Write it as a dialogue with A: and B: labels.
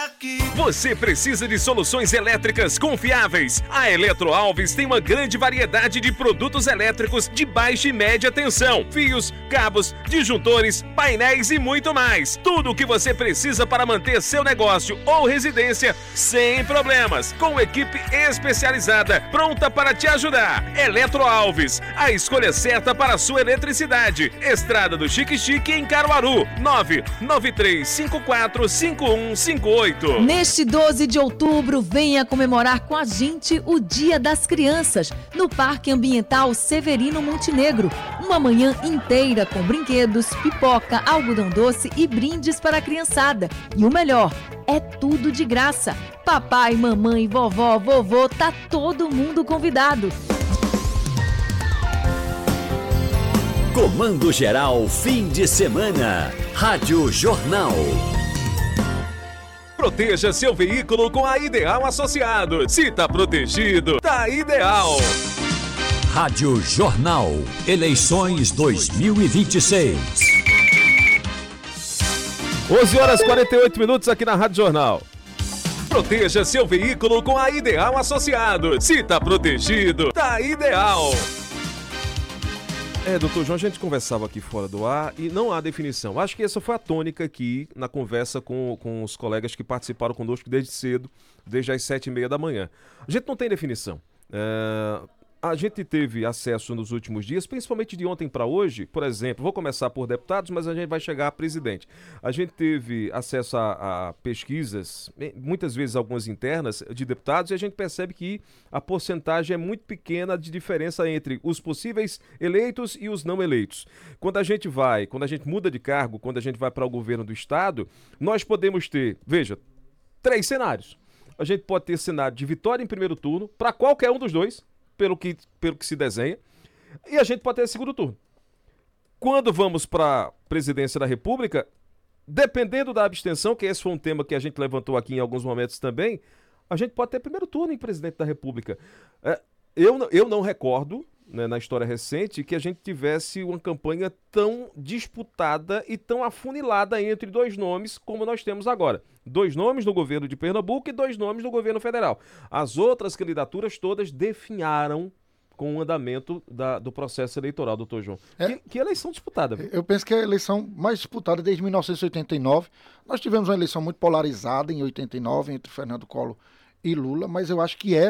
A: aqui.
B: Você precisa de soluções elétricas confiáveis? A Eletro Alves tem uma grande variedade de produtos elétricos de baixa e média tensão, fios, cabos, disjuntores, painéis e muito mais. Tudo o que você precisa para manter seu negócio ou residência sem problemas, com equipe especializada pronta para te ajudar. Eletro Alves, a escolha certa para a sua eletricidade. Estrada do Xique-Xique em Caruaru, 993545158.
C: Neste 12 de outubro, venha comemorar com a gente o Dia das Crianças, no Parque Ambiental Severino Montenegro. Uma manhã inteira com brinquedos, pipoca, algodão doce e brindes para a criançada. E o melhor, é tudo de graça. Papai, mamãe, vovó, vovô, tá todo mundo convidado.
D: Comando Geral, fim de semana. Rádio Jornal.
B: Proteja seu veículo com a Ideal Associado. Se tá protegido, tá ideal.
D: Rádio Jornal. Eleições 2026.
B: 11h48 aqui na Rádio Jornal. Proteja seu veículo com a Ideal Associado. Se tá protegido, tá ideal. Doutor João, a gente conversava aqui fora do ar e não há definição. Acho que essa foi a tônica aqui na conversa com os colegas que participaram conosco desde cedo, desde as 7h30 da manhã. A gente não tem definição. A gente teve acesso nos últimos dias, principalmente de ontem para hoje, por exemplo, vou começar por deputados, mas a gente vai chegar a presidente. A gente teve acesso a pesquisas, muitas vezes algumas internas, de deputados, e a gente percebe que a porcentagem é muito pequena de diferença entre os possíveis eleitos e os não eleitos. Quando a gente muda de cargo, quando a gente vai para o governo do estado, nós podemos ter, veja, 3 cenários. A gente pode ter cenário de vitória em primeiro turno, para qualquer um dos dois, pelo que se desenha, e a gente pode ter segundo turno. Quando vamos para a presidência da República, dependendo da abstenção, que esse foi um tema que a gente levantou aqui em alguns momentos também, a gente pode ter primeiro turno em presidente da República. Eu não recordo, né, na história recente, que a gente tivesse uma campanha tão disputada e tão afunilada entre 2 nomes como nós temos agora. 2 nomes no governo de Pernambuco e 2 nomes no governo federal. As outras candidaturas todas definharam com o andamento do processo eleitoral, doutor João. Que eleição disputada, viu?
E: Eu penso que é a eleição mais disputada desde 1989. Nós tivemos uma eleição muito polarizada em 89 entre Fernando Collor e Lula, mas eu acho que